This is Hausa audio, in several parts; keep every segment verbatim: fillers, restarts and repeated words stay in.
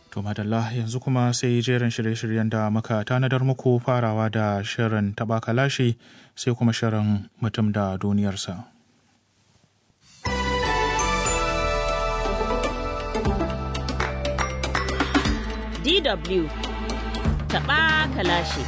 To madalla yanzu kuma sai jerin shirye-shiryen da muka tanadar muku farawa da shirin taɓa kalashi sai kuma shirin mutum da duniyarsa. D W taɓa kalashi.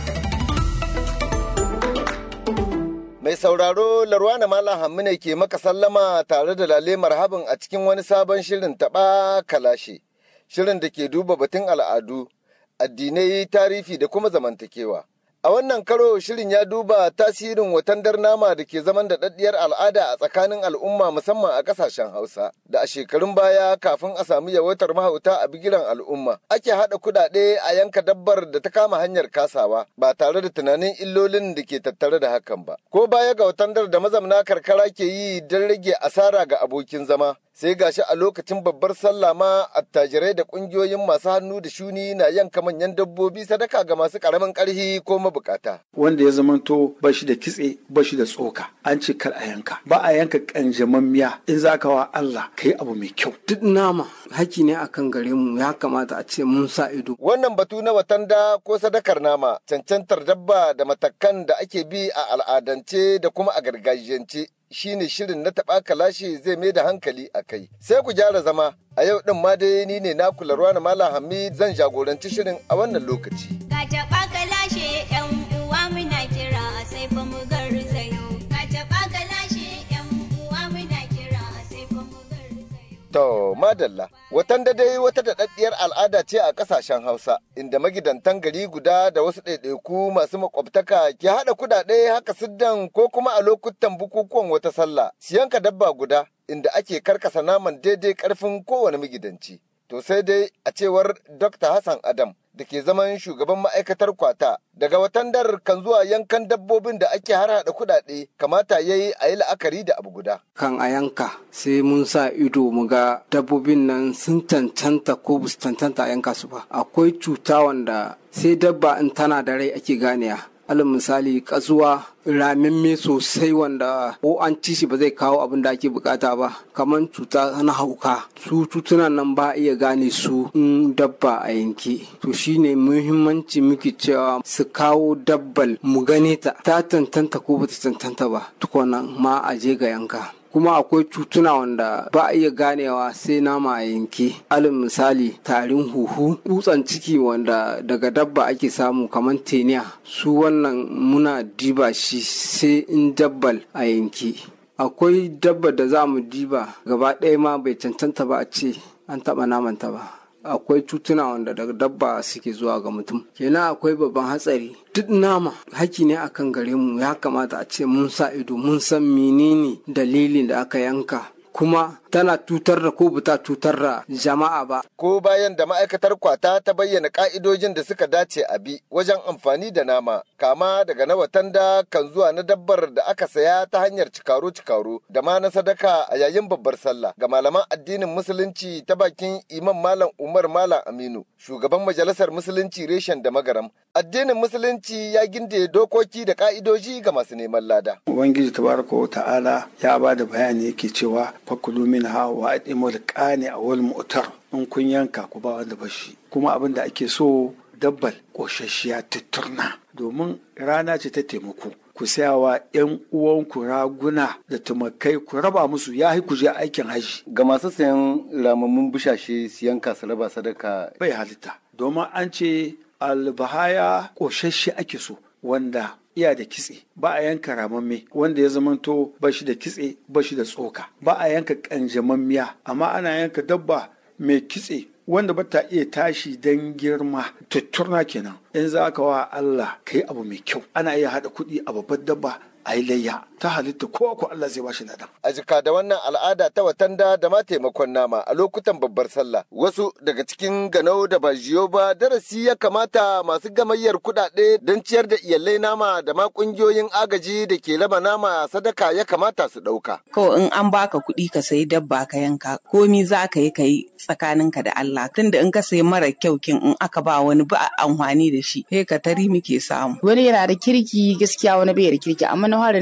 Mai sauraro Larwana Malam Hammu ne ke maka sallama tare da lale marhabin a cikin wani sabon shirin taɓa kalashi. Shirin da ke duba batun al'adu, addinai, tarihi da kuma zamantakewa. A wannan karo shirin ya duba tasirin watandar nama da ke zaman da daddiyar al'ada a tsakanin al'umma musamman a ƙasashen Hausa, da a shekarun baya kafin a samu yawaitar mahauta a bigiran al'umma. Ake haɗa kuɗaɗe a yanka dabbar da ta kama hanyar kasawa ba tare da tunanin illolin da ke tattare da hakan ba. Ko baya ga watandar da mazamna karkara ke yi don rage asara ga abokin zama. Sai gashi a lokacin babbar sallah ma attajirai da kungiyoyin masu hannu da shuni na yanka manyan dabbobi sadaka ga masu karamin karhi ko mabukata. Wanda ya zamanto ba shi da kitse ba shi da tsoka an ce kar a yanka ba a yanka kanjamammiya in za ka wa Allah ka yi abu mai kyau. Duk nama haki ne akan gare mu ya kamata a ce mun sa ido. Wannan batu na watanda ko sadakar nama cancantar dabba da matakan da ake bi a al'adance da kuma a gargajiyance. Shine shirin na taɓa kalashi zai mai da hankali a kai. Sai ku gyara zama, a yau ɗin ma dai ni ne na kula Larwana Malam Hammi zan jagoranci shirin a wannan lokaci. Ka taɓa kalashe ‘yan uwa muna kira sai fa mu garzayo. Ka taɓa kalashe ‘yan uwa muna kira sai fa mu garzayo. To, madalla, watanda dai wata daɗaɗɗiyar al'ada ce a ƙasashen Hausa, inda magidantan gari guda da wasu ɗaiɗaiku masu makwabtaka ke haɗa kuɗaɗe haka siddan ko kuma a lokutan bukukuwan wata sallah, siyanka dabba guda, inda ake karkasa naman daidai ƙarfin kowane magidanci. To sai dai a cewar Dokta Hassan Adam da ke zaman shugaban ma'aikatar kwata, daga watandar kan zuwa yankan dabbobin da ake har haɗa kuɗaɗe kamata ya yi a yi la'akari da abu guda. Kan a yanka sai mun sa ido mu ga dabbobin nan sun cancanta ko ba su cancanta a yanka su ba. Akwai cuta wanda sai dabba in tana da rai ake ganiya. Alal misali kazuwa ramimme sosai wanda ko an ci shi ba zai kawo abin da ake bukata ba, kamar cuta na hauka. Su cutunan nan ba iya gane su in dabba a yanke. To shine muhimmanci muke cewa su kawo dabbal mu gane ta ta tantanta ko ba ta tantanta ba tukuna ma a je ga yanka. Kuma akwai cutuna wanda ba a iya ganewa sai nama a yanke. Alal misali tarin huhu, tsutsan ciki wanda daga dabba ake samu kamar teniya, su wannan muna diba shi sai in dabbal a yanke. Akwai dabba da za mu diba gaba ɗaya ma bai cancanta ba a ce an taɓa namanta ba. Akwai cutuna wanda daga dabba suke zuwa ga mutum. Kenan akwai babban hatsari. Duk nama haki ne akan gare mu ya kamata a ce mun sa ido mun san menene dalilin da aka yanka. Kuma tana tutar da ko bata tutar da jama'a ba. Ko bayan da ma'aikatar kwata ta bayyana ka'idojin da suka dace a bi wajen amfani da nama, kama daga na watanda kan zuwa na dabbar da aka saya ta hanyar cikaro-cikaro da ma na sadaka a yayin babbar sallah ga malaman addinin musulunci ta bakin Imam Malam Umar Malam Aminu, shugaban majalisar musulunci reshen da magaram. Addinin musulunci ya ginde dokoki da ka'idoji ga masu neman lada. Ubangiji tabaraka wa ta'ala ya ba da bayani yake cewa fakulu min ha wa adimul qani awal mu'tar, in kun yanka ku ba wanda bashi. Kuma abin da ake so dabbal koshashiya tutturna, domin rana ce ta taimako. Ku sayawa ‘yan uwanku raguna da tumakai ku raba musu ya ku je aikin haji. Ga masu sayan ramammun bushashe siyan su raba sadaka bai halitta, domin an ce albahaya koshashe ake so wanda iya da kitse, ba a yanka ramamme wanda ya zamanto ba shi da kitse ba shi da tsoka, ba a yanka kanjamammiya, amma ana yanka dabba mai kitse wanda ba ta iya tashi don girma, tutturna kenan. In za ka wa Allah ka yi abu mai kyau, ana iya haɗa kuɗi a babbar dabba a yi layya ta halitta ko ko Allah zai bashi ladan. A jika da wannan al'ada ta watanda da ma taimakon nama a lokutan babbar sallah, wasu daga cikin ganau da ba jiyo ba darasi ya kamata masu gamayyar kuɗaɗe don ciyar da iyalai nama da ma ƙungiyoyin agaji da ke raba nama sadaka ya kamata su ɗauka. Ko in an baka kuɗi ka sayi dabba ka yanka, komi za ka yi ka yi tsakaninka da Allah, tunda in ka sayi mara kyau kin in aka ba wani ba amfani da shi, sai ka tari muke samu. Wani yana da kirki gaskiya wani bai da kirki, amma na harin da aka ba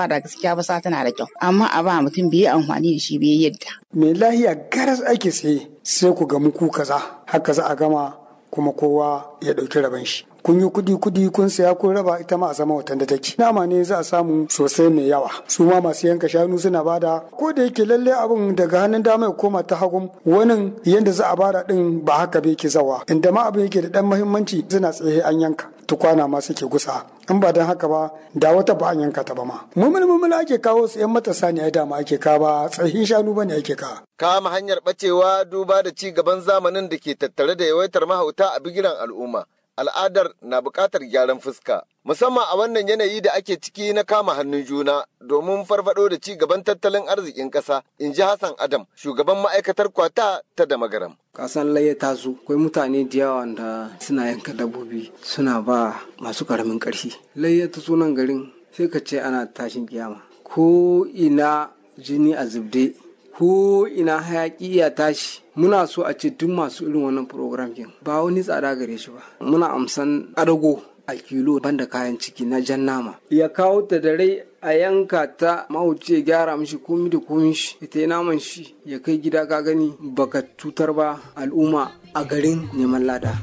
al'ada gaskiya ba sa tana da kyau amma a ba mutum bai yi amfani da shi bai yadda. Mai lahiya garas ake tsaye sai ku gamu ku kaza haka za a gama kuma kowa ya ɗauki rabon shi. Kun yi kudi kudi kun saya kun raba ita ma a sama watan da take. Nama ne za a samu sosai mai yawa. Su ma masu yanka shanu suna bada ko da yake lalle abin daga hannun dama ya koma ta hagun wani yanda za a bada din ba haka bai ke zawa. Inda ma abin yake da dan muhimmanci suna tsaye an yanka. Tukwana ma suke gusa. In ba don haka ba da wata ba an yanka ta ba ma. Mumul mumul ake kawo su yan matasa ne ai dama ake kawo ba tsahin shanu bane ake kawo. Kama hanyar bacewa duba da ci gaban zamanin da ke tattare da yawaitar mahauta a bigiran al'umma. Al'adar na buƙatar gyaran fuska, musamman a wannan yanayi da ake ciki na kama hannun juna domin farfado da ci gaban tattalin arzikin ƙasa, in ji Hassan Adam, shugaban ma'aikatar kwata ta Damagaram. Kasan laye ta zo, akwai mutane da yawa da suna yanka dabbobi suna ba masu ƙaramin ƙarfi. Laye ta zo nan garin sai ka ce ana tashin kiyama. Ko ina jini a zubde, ko ina hayaƙi ya tashi. Muna so a ce duk masu irin wannan program kin ba wani tsada gare shi ba. Muna amsan adago a kilo banda kayan ciki na jan nama. Ya kawo ta da rai a yanka ta mahauci ya gyara mishi komi da komi shi. Ita naman shi ya kai gida ka gani baka cutar ba al'umma a garin neman lada.